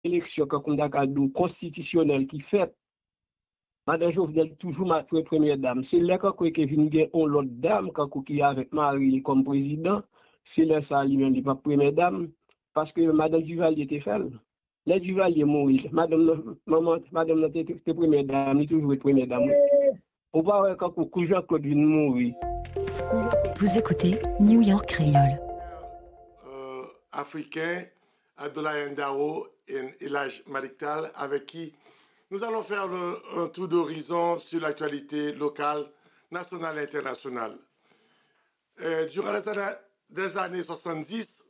élection constitutionnelle qui fait, Madame Jovenel toujours ma première dame. C'est là quand que vient l'autre dame quand qui avec Marie comme président, c'est là ça lui-même n'est pas première dame parce que Madame Duvalier était fait. Les Duvalier mourir. Madame était première dame, il toujours première dame. On va voir quand Jean-Claude vient mourir. Vous écoutez New York Créole. Africain, Abdoulaye Ndao et Elhaj Malick Tall, avec qui nous allons faire un tour d'horizon sur l'actualité locale, nationale et internationale. Durant les années 70,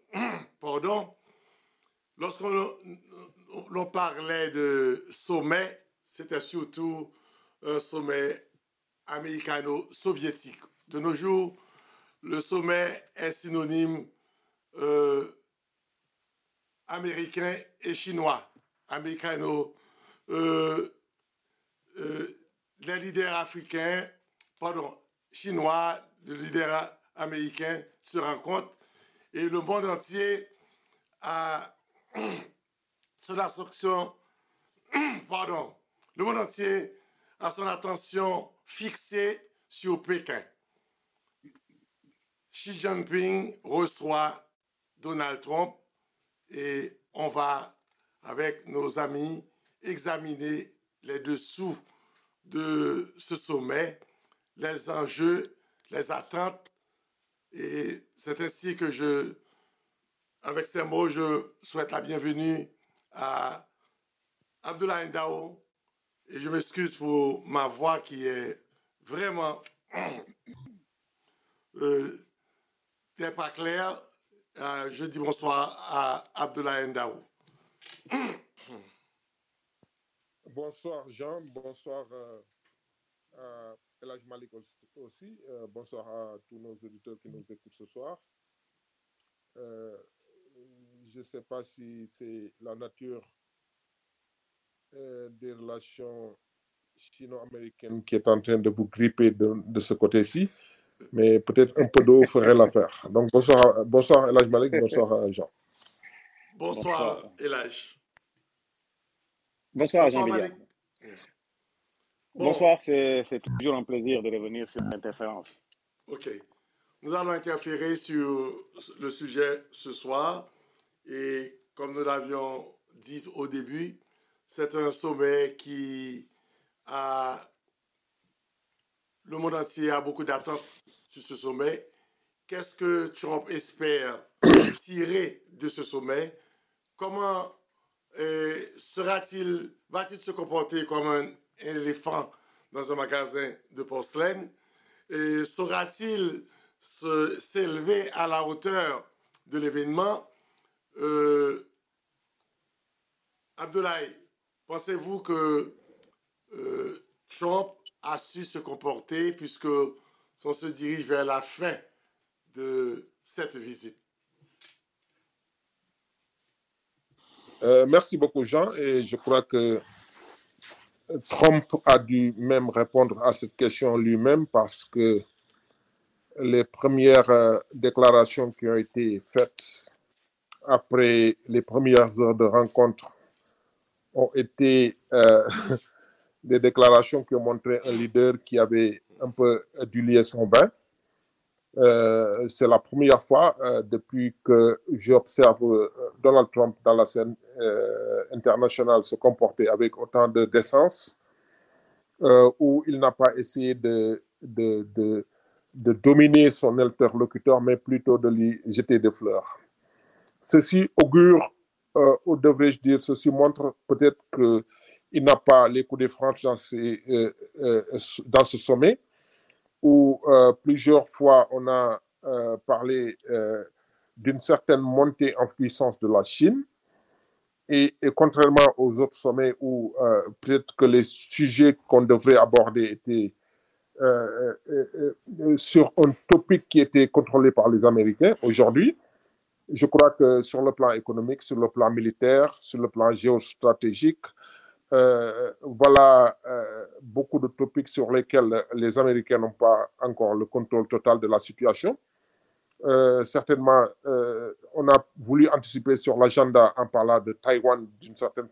lorsqu'on parlait de sommet, c'était surtout un sommet américano-soviétique. De nos jours, le sommet est synonyme américain et chinois. Les leaders africains, chinois, les leaders américains se rencontrent et le monde entier a son attention, le monde entier a son attention fixée sur Pékin. Xi Jinping reçoit Donald Trump et on va, avec nos amis, examiner les dessous de ce sommet, les enjeux, les attentes. Et c'est ainsi que avec ces mots, je souhaite la bienvenue à Abdoulaye Ndao. Et je m'excuse pour ma voix qui est vraiment n'est pas claire. Je dis bonsoir à Abdoulaye Ndao. Bonsoir Jean, bonsoir à Elhaj Malick aussi. Bonsoir à tous nos auditeurs qui nous écoutent ce soir. Je ne sais pas si c'est la nature des relations chino-américaines qui est en train de vous gripper de ce côté-ci, mais peut-être un peu d'eau ferait l'affaire. Donc bonsoir Elhaj Malick, bonsoir Jean. Bonsoir Elhaj. Bonsoir Jean-Malick. Bonsoir, c'est toujours un plaisir de revenir sur l'interférence. Ok. Nous allons interférer sur le sujet ce soir et comme nous l'avions dit au début, c'est un sommet qui a... Le monde entier a beaucoup d'attentes sur ce sommet. Qu'est-ce que Trump espère tirer de ce sommet? Comment va-t-il se comporter comme un éléphant dans un magasin de porcelaine? Et saura-t-il s'élever à la hauteur de l'événement? Abdoulaye, pensez-vous que Trump a su se comporter puisque on se dirige vers la fin de cette visite? Merci beaucoup Jean, et je crois que Trump a dû même répondre à cette question lui-même parce que les premières déclarations qui ont été faites après les premières heures de rencontre ont été des déclarations qui ont montré un leader qui avait un peu dilué son bain. C'est la première fois depuis que j'observe Donald Trump dans la scène internationale se comporter avec autant de décence, où il n'a pas essayé de dominer son interlocuteur, mais plutôt de lui jeter des fleurs. Ceci augure, ou devrais-je dire, ceci montre peut-être qu'il n'a pas les coups de franche dans ce sommet, où plusieurs fois on a parlé d'une certaine montée en puissance de la Chine, et contrairement aux autres sommets où peut-être que les sujets qu'on devrait aborder étaient sur un topic qui était contrôlé par les Américains, aujourd'hui, je crois que sur le plan économique, sur le plan militaire, sur le plan géostratégique, voilà beaucoup de topics sur lesquels les Américains n'ont pas encore le contrôle total de la situation. certainement, on a voulu anticiper sur l'agenda en parlant de Taïwan d'une certaine